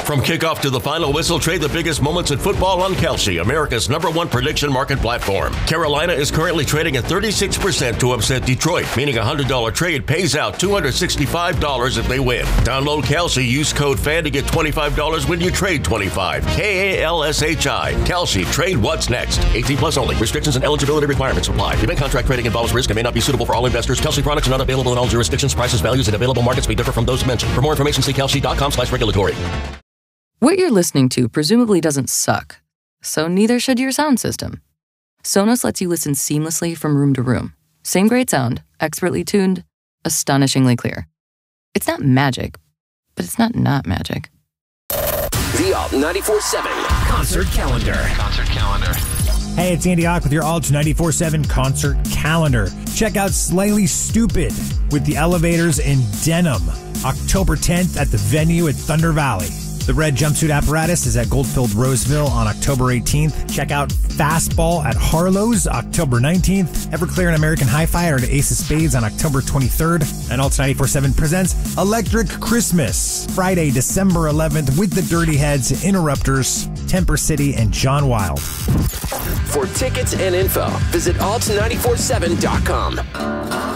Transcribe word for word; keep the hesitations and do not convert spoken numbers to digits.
From kickoff to the final whistle, trade the biggest moments in football on Kalshi, America's number one prediction market platform. Carolina is currently trading at thirty-six percent to upset Detroit, meaning a one hundred dollars trade pays out two hundred sixty-five dollars if they win. Download Kalshi, use code FAN to get twenty-five dollars when you trade twenty-five dollars. K A L S H I. Kalshi. Trade what's next. eighteen plus only. Restrictions and eligibility requirements apply. Event contract trading involves risk and may not be suitable for all investors. Kalshi products are not available in all jurisdictions. Prices, values, and available markets may differ from those mentioned. For more information, see kalshi.com slash regulatory. What you're listening to presumably doesn't suck, so neither should your sound system. Sonos lets you listen seamlessly from room to room. Same great sound, expertly tuned, astonishingly clear. It's not magic, but it's not not magic. The Alt ninety-four seven Concert Calendar. Concert Calendar. Hey, it's Andy Ock with your Alt ninety-four seven Concert Calendar. Check out Slightly Stupid with the Elevators in Denim, October tenth at the venue at Thunder Valley. The Red Jumpsuit Apparatus is at Goldfield Roseville on October eighteenth. Check out Fastball at Harlow's October nineteenth. Everclear and American Hi-Fi are at Ace of Spades on October twenty-third. And Alt ninety-four seven presents Electric Christmas, Friday, December eleventh with the Dirty Heads, Interrupters, Temper City, and John Wild. For tickets and info, visit alt nine four seven dot com.